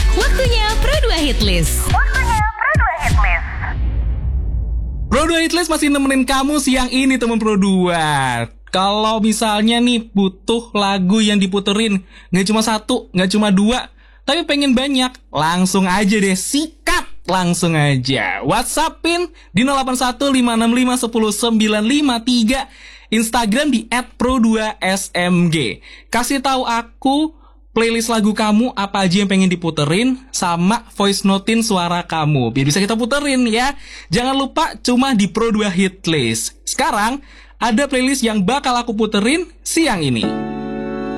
Waktunya Pro 2 Hitlist. Pro 2 Hitlist masih nemenin kamu siang ini teman Pro 2. Kalau misalnya nih butuh lagu yang diputerin, nggak cuma satu, nggak cuma dua, tapi pengen banyak, langsung aja deh, sikat langsung aja. WhatsAppin di 0815651093, Instagram di @pro2smg. Kasih tahu aku playlist lagu kamu apa aja yang pengen diputerin, sama voice notein suara kamu biar bisa kita puterin ya. Jangan lupa cuma di Pro 2 Hitlist. Sekarang ada playlist yang bakal aku puterin siang ini.